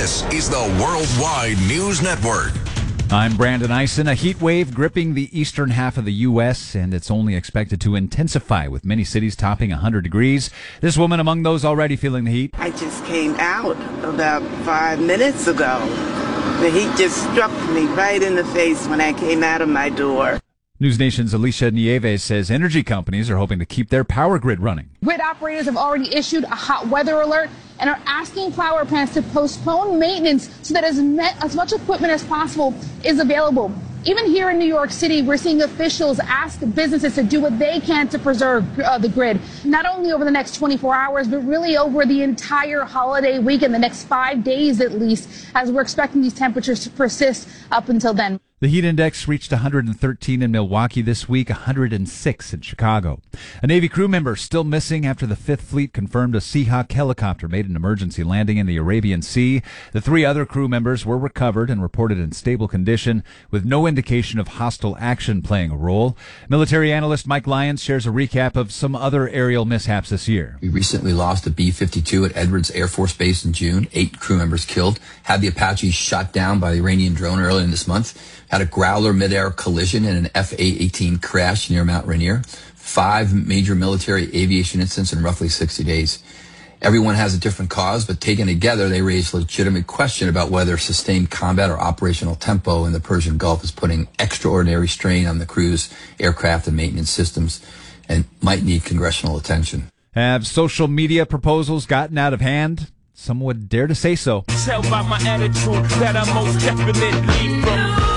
This is the Worldwide News Network. I'm Brandon Eisen. A heat wave gripping the eastern half of the U.S., and it's only expected to intensify with many cities topping 100 degrees. This woman among those already feeling the heat. I just came out about 5 minutes ago. The heat just struck me right in the face when I came out of my door. News Nation's Alicia Nieves says energy companies are hoping to keep their power grid running. Grid operators have already issued a hot weather alert and are asking power plants to postpone maintenance so that as much equipment as possible is available. Even here in New York City, we're seeing officials ask businesses to do what they can to preserve the grid, not only over the next 24 hours, but really over the entire holiday weekend, the next 5 days at least, as we're expecting these temperatures to persist up until then. The heat index reached 113 in Milwaukee this week, 106 in Chicago. A Navy crew member still missing after the Fifth Fleet confirmed a Seahawk helicopter made an emergency landing in the Arabian Sea. The 3 other crew members were recovered and reported in stable condition, with no indication of hostile action playing a role. Military analyst Mike Lyons shares a recap of some other aerial mishaps this year. We recently lost a B-52 at Edwards Air Force Base in June. 8 crew members killed. Had the Apache shot down by the Iranian drone earlier this month. Had a Growler mid-air collision and an F-A-18 crash near Mount Rainier. 5 major military aviation incidents in roughly 60 days. Everyone has a different cause, but taken together, they raise legitimate question about whether sustained combat or operational tempo in the Persian Gulf is putting extraordinary strain on the crew's aircraft and maintenance systems and might need congressional attention. Have social media proposals gotten out of hand? Some would dare to say so. Tell by my attitude that I most definitely from.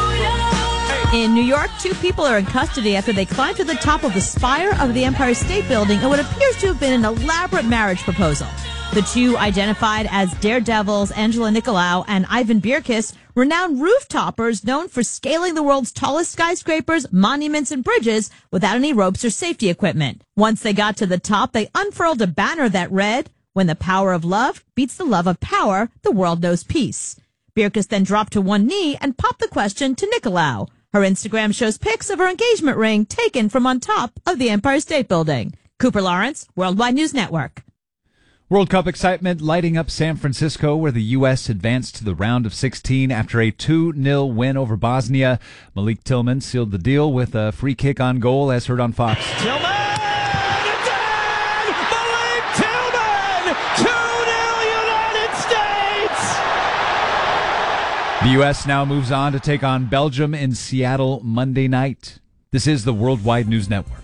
In New York, 2 people are in custody after they climbed to the top of the spire of the Empire State Building in what appears to have been an elaborate marriage proposal. The 2, identified as daredevils Angela Nicolaou and Ivan Birkis, renowned roof-toppers known for scaling the world's tallest skyscrapers, monuments, and bridges without any ropes or safety equipment. Once they got to the top, they unfurled a banner that read, "When the power of love beats the love of power, the world knows peace." Birkis then dropped to one knee and popped the question to Nicolaou. Her Instagram shows pics of her engagement ring taken from on top of the Empire State Building. Cooper Lawrence, Worldwide News Network. World Cup excitement lighting up San Francisco, where the U.S. advanced to the round of 16 after a 2-0 win over Bosnia. Malik Tillman sealed the deal with a free kick on goal, as heard on Fox. Tillman! It's in! Malik Tillman! 2-0 United States! The U.S. now moves on to take on Belgium in Seattle Monday night. This is the Worldwide News Network.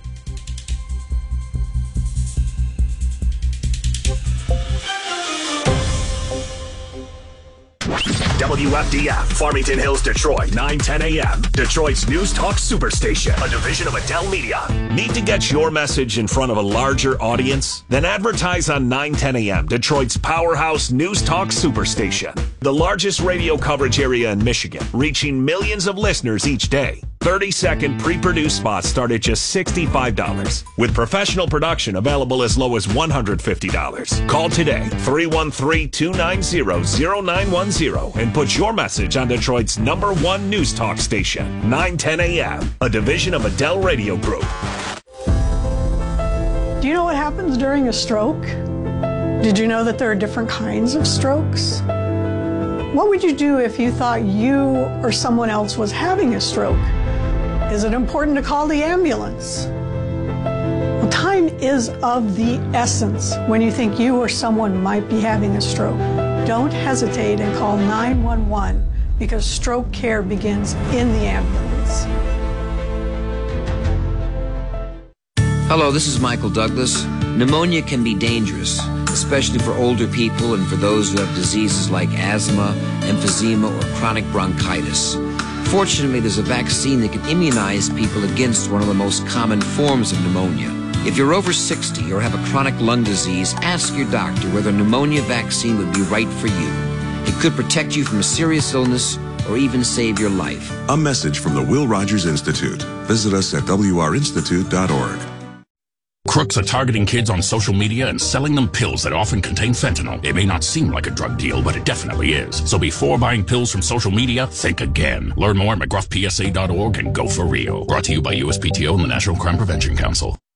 WFDF, Farmington Hills, Detroit, 9:10 a.m. Detroit's News Talk Superstation, a division of Adele Media. Need to get your message in front of a larger audience? Then advertise on 9:10 a.m. Detroit's powerhouse News Talk Superstation, the largest radio coverage area in Michigan, reaching millions of listeners each day. 30-second pre-produced spots start at just $65, with professional production available as low as $150. Call today, 313-290-0910, and put your message on Detroit's #1 news talk station, 9:10 a.m., a division of Adele Radio Group. Do you know what happens during a stroke? Did you know that there are different kinds of strokes? What would you do if you thought you or someone else was having a stroke? Is it important to call the ambulance? Well, time is of the essence when you think you or someone might be having a stroke. Don't hesitate and call 911 because stroke care begins in the ambulance. Hello, this is Michael Douglas. Pneumonia can be dangerous, especially for older people and for those who have diseases like asthma, emphysema, or chronic bronchitis. Fortunately, there's a vaccine that can immunize people against one of the most common forms of pneumonia. If you're over 60 or have a chronic lung disease, ask your doctor whether a pneumonia vaccine would be right for you. It could protect you from a serious illness or even save your life. A message from the Will Rogers Institute. Visit us at wrinstitute.org. Crooks are targeting kids on social media and selling them pills that often contain fentanyl. It may not seem like a drug deal, but it definitely is. So before buying pills from social media, think again. Learn more at mcgruffpsa.org and go for real. Brought to you by USPTO and the National Crime Prevention Council.